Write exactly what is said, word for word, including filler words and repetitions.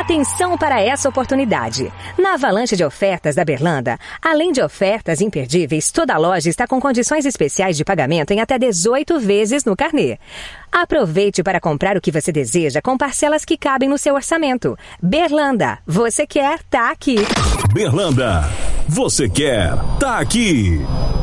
Atenção para essa oportunidade. Na avalanche de ofertas da Berlanda, além de ofertas imperdíveis, toda a loja está com condições especiais de pagamento em até dezoito vezes no carnê. Aproveite para comprar o que você deseja com parcelas que cabem no seu orçamento. Berlanda, você quer, tá aqui. Berlanda, você quer, tá aqui.